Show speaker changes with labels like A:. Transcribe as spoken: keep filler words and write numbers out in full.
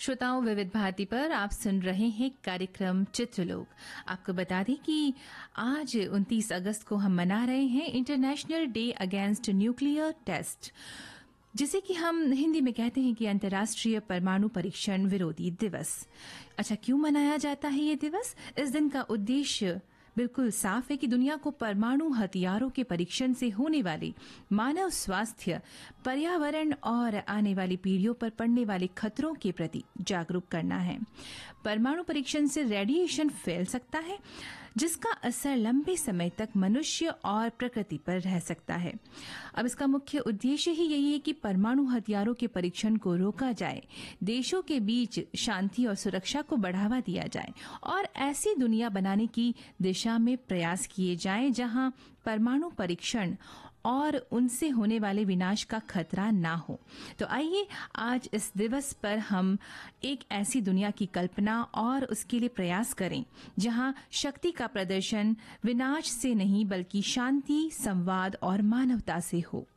A: श्रोताओं, विविध भारती पर आप सुन रहे हैं कार्यक्रम चित्रलोक। आपको बता दें कि आज उनतीस अगस्त को हम मना रहे हैं international day against nuclear test, जिसे कि हम हिंदी में कहते हैं कि अंतर्राष्ट्रीय परमाणु परीक्षण विरोधी दिवस। अच्छा, क्यों मनाया जाता है ये दिवस? इस दिन का उद्देश्य बिल्कुल साफ है कि दुनिया को परमाणु हथियारों के परीक्षण से होने वाले मानव स्वास्थ्य, पर्यावरण और आने वाली पीढ़ियों पर पड़ने वाले खतरों के प्रति जागरूक करना है। परमाणु परीक्षण से रेडिएशन फैल सकता है, जिसका असर लंबे समय तक मनुष्य और प्रकृति पर रह सकता है। अब इसका मुख्य उद्देश्य ही यही है कि परमाणु हथियारों के परीक्षण को रोका जाए, देशों के बीच शांति और सुरक्षा को बढ़ावा दिया जाए और ऐसी दुनिया बनाने की दिशा में प्रयास किए जाएं जहां परमाणु परीक्षण और उनसे होने वाले विनाश का खतरा ना हो। तो आइए आज इस दिवस पर हम एक ऐसी दुनिया की कल्पना और उसके लिए प्रयास करें जहां शक्ति का प्रदर्शन विनाश से नहीं बल्कि शांति, संवाद और मानवता से हो।